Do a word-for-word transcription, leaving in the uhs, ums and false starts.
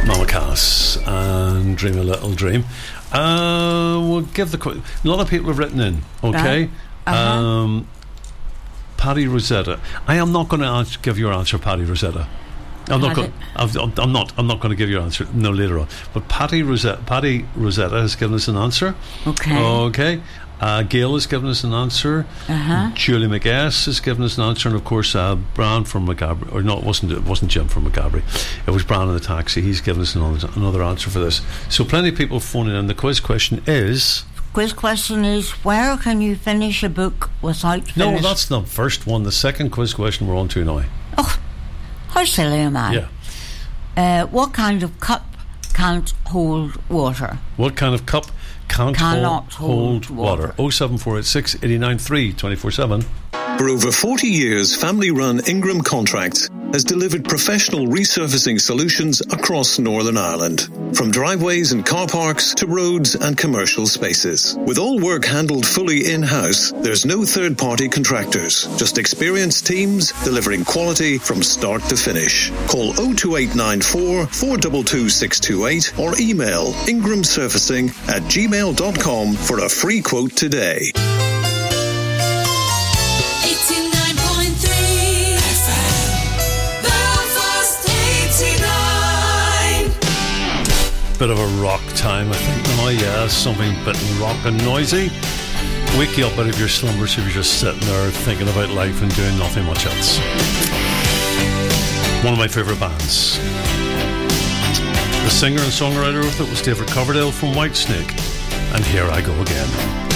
Mama Cass and Dream a Little Dream. Uh, we'll give the qu- a lot of people have written in. Okay, uh-huh. um, Paddy Rosetta. I am not going to ans- give your answer, Paddy Rosetta. I'm not going. I'm not. I'm not going to give you an answer. No, later on. But Paddy Rosetta, Paddy Rosetta has given us an answer. Okay. Okay. Uh, Gail has given us an answer. Uh-huh. Julie McGuess has given us an answer, and of course, uh, Brian from McGabry. Or no, it wasn't. It wasn't Jim from McGabry. It was Brian in the taxi. He's given us another, another answer for this. So, plenty of people phoning in. The quiz question is. Quiz question is: where can you finish a book without finish? No, that's the first one. The second quiz question we're on to now. Oh. How silly am I? Yeah. Uh, what kind of cup can't hold water? What kind of cup can't Cannot hold, hold hold water? water. oh seven four eight six, eight nine three, two four seven. For over forty years, family-run Ingram Contracts has delivered professional resurfacing solutions across Northern Ireland, from driveways and car parks to roads and commercial spaces. With all work handled fully in-house, there's no third-party contractors, just experienced teams delivering quality from start to finish. Call oh two eight nine four, four two two, six two eight or email ingramsurfacing at gmail dot com for a free quote today. Bit of a rock time, I think. Oh yeah, something a bit rock and noisy. Wake you up out of your slumbers if you're just sitting there thinking about life and doing nothing much else. One of my favourite bands. The singer and songwriter with it was David Coverdale from Whitesnake. And Here I Go Again.